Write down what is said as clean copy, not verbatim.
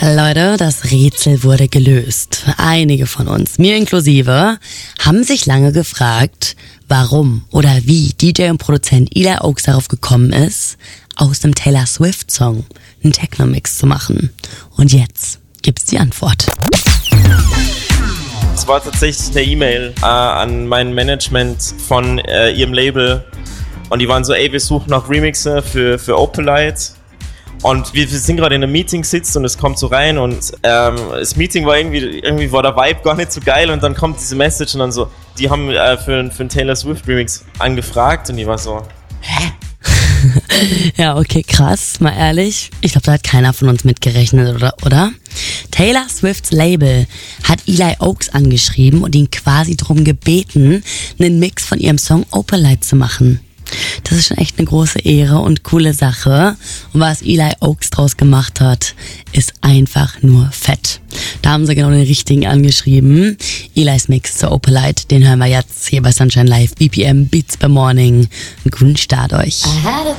Leute, das Rätsel wurde gelöst. Einige von uns, mir inklusive, haben sich lange gefragt, warum oder wie DJ und Produzent Eli Oaks darauf gekommen ist, aus dem Taylor Swift-Song einen Techno-Mix zu machen. Und jetzt gibt's die Antwort. Es war tatsächlich eine E-Mail an mein Management von ihrem Label. Und die waren so, ey, wir suchen noch Remixe für Opalite. Und wir sind gerade in einem Meeting sitzt und es kommt so rein und das Meeting war irgendwie war der Vibe gar nicht so geil und dann kommt diese Message und dann so, die haben für einen Taylor Swift Remix angefragt und die war so, hä? Ja, okay, krass, mal ehrlich. Ich glaube, da hat keiner von uns mitgerechnet, oder? Taylor Swifts Label hat Eli Oaks angeschrieben und ihn quasi darum gebeten, einen Mix von ihrem Song Opalite zu machen. Das ist schon echt eine große Ehre und coole Sache. Und was Eli Oaks draus gemacht hat, ist einfach nur fett. Da haben sie genau den richtigen angeschrieben. Eli's Mix zu Opalite, den hören wir jetzt hier bei Sunshine Live, BPM Beats per Morning. Einen guten Start euch.